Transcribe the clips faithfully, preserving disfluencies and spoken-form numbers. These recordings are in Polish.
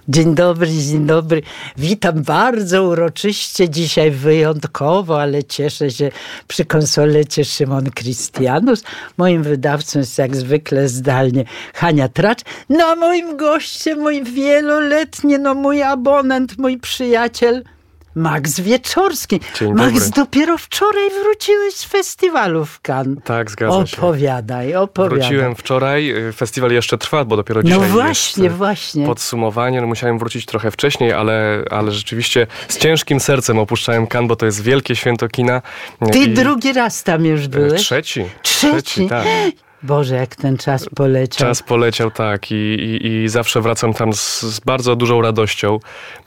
Dzień dobry, dzień dobry. Witam bardzo uroczyście, dzisiaj wyjątkowo, ale cieszę się przy konsolecie Szymon Krystianus. Moim wydawcą jest jak zwykle zdalnie Hania Tracz. No a moim gościem, mój wieloletni, no mój abonent, mój przyjaciel Max Wieczorski. Dzień Max, dobry. dopiero wczoraj wróciłeś z festiwalu w Cannes. Tak, zgadza się. Opowiadaj, opowiadaj. Wróciłem wczoraj, festiwal jeszcze trwa, bo dopiero dzisiaj No właśnie, jest właśnie. podsumowanie. No musiałem wrócić trochę wcześniej, ale, ale rzeczywiście z ciężkim sercem opuszczałem Cannes, bo to jest wielkie święto kina. Ty I drugi raz tam już byłeś? Trzeci. Trzeci? tak. Boże, jak ten czas poleciał. Czas poleciał, tak. I, i, i zawsze wracam tam z, z bardzo dużą radością,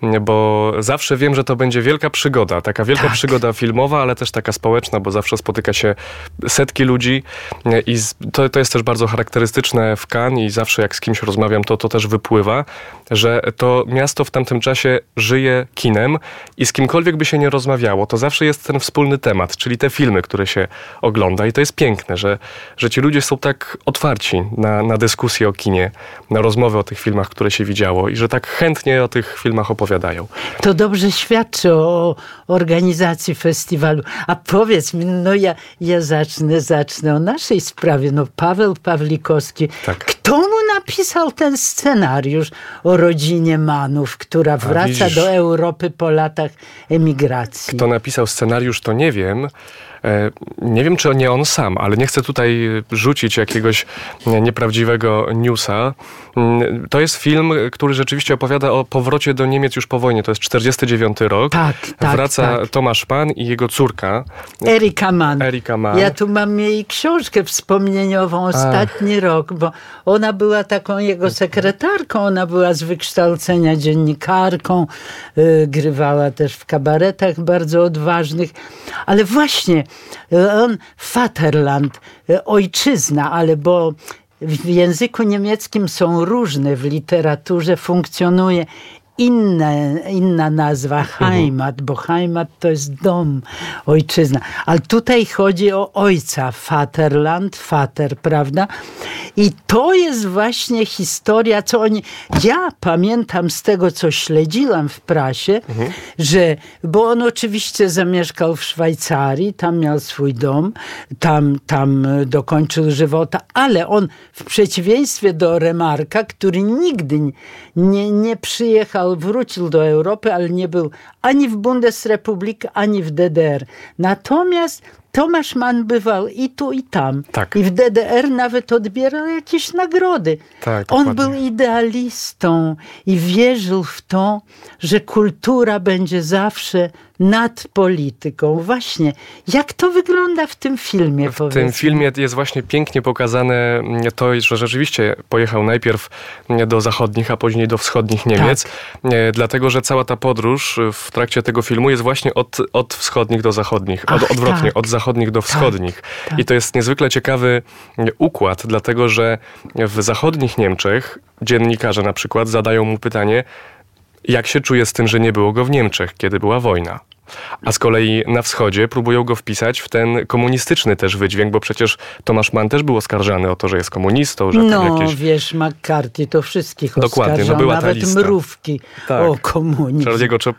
bo zawsze wiem, że to będzie wielka przygoda. Taka wielka Tak. przygoda filmowa, ale też taka społeczna, bo zawsze spotyka się setki ludzi i z, to, to jest też bardzo charakterystyczne w Cannes i zawsze jak z kimś rozmawiam, to to też wypływa, że to miasto w tamtym czasie żyje kinem i z kimkolwiek by się nie rozmawiało, to zawsze jest ten wspólny temat, czyli te filmy, które się ogląda i to jest piękne, że, że ci ludzie są tak otwarci na, na dyskusję o kinie, na rozmowę o tych filmach, które się widziało i że tak chętnie o tych filmach opowiadają. To dobrze świadczy o organizacji festiwalu. A powiedz mi, no ja, ja zacznę, zacznę o naszej sprawie. No Paweł Pawlikowski, Tak. kto mu napisał ten scenariusz o rodzinie Manów, która wraca widzisz, do Europy po latach emigracji? Kto napisał scenariusz, to nie wiem. Nie wiem, czy nie on sam, ale nie chcę tutaj rzucić jakiegoś nieprawdziwego newsa. To jest film, który rzeczywiście opowiada o powrocie do Niemiec już po wojnie. To jest czterdziesty dziewiąty rok. Tak, tak, Wraca tak. Tomasz Mann i jego córka. Erika Mann. Erika Mann. Ja tu mam jej książkę wspomnieniową, ostatni Ach. rok, bo ona była taką jego sekretarką, ona była z wykształcenia dziennikarką, yy, grywała też w kabaretach bardzo odważnych, ale właśnie on, Vaterland, ojczyzna, ale bo w języku niemieckim są różne, w literaturze funkcjonuje Inne, inna nazwa, Heimat, bo Heimat to jest dom, ojczyzna. Ale tutaj chodzi o ojca, Vaterland, Vater, prawda? I to jest właśnie historia, co oni... Ja pamiętam z tego, co śledziłam w prasie, mhm. że... Bo on oczywiście zamieszkał w Szwajcarii, tam miał swój dom, tam, tam dokończył żywota, ale on w przeciwieństwie do Remarka, który nigdy nie, nie przyjechał, wrócił do Europy, ale nie był ani w Bundesrepublik, ani w D D R. Natomiast Tomasz Mann bywał i tu, i tam. Tak. I w D D R nawet odbierał jakieś nagrody. Tak, On dokładnie. był idealistą i wierzył w to, że kultura będzie zawsze nad polityką. Właśnie, jak to wygląda w tym filmie? W powiedzmy? tym filmie jest właśnie pięknie pokazane to, że rzeczywiście pojechał najpierw do zachodnich, a później do wschodnich Niemiec. Tak. Dlatego, że cała ta podróż w trakcie tego filmu jest właśnie od, od wschodnich do zachodnich. Od, Ach, odwrotnie, tak. od zachodnich do wschodnich. Tak, tak. I to jest niezwykle ciekawy układ, dlatego, że w zachodnich Niemczech dziennikarze na przykład zadają mu pytanie, jak się czuje z tym, że nie było go w Niemczech, kiedy była wojna. A z kolei na wschodzie próbują go wpisać w ten komunistyczny też wydźwięk, bo przecież Tomasz Mann też był oskarżany o to, że jest komunistą, że no, tam jakieś... wiesz, McCarthy to wszystkich Dokładnie, oskarżał, no była ta nawet lista. mrówki Tak. o komunizm. Charlie'ego